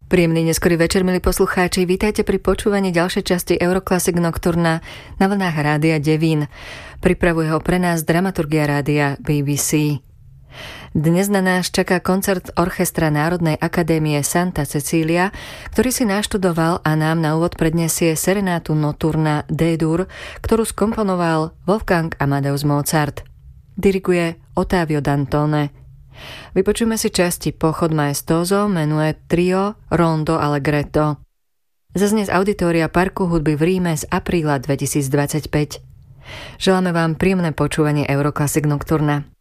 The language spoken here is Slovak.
Príjemný neskorý večer, milí poslucháči. Vítajte pri počúvaní ďalšej časti Euroclassic Nocturna na vlnách Rádia Devín. Pripravuje ho pre nás dramaturgia rádia BBC. Dnes na nás čaká koncert Orchestra Národnej akadémie Santa Cecília, ktorý si naštudoval a nám na úvod predniesie Serenátu Notturna D-dur, ktorú skomponoval Wolfgang Amadeus Mozart. Diriguje Ottavio Dantone. Vypočujme si časti Pochod maestoso, menuje Trio Rondo Allegretto. Zaznie z auditória Parku hudby v Ríme z apríla 2025. Želáme vám príjemné počúvanie Euroclassic Nocturna.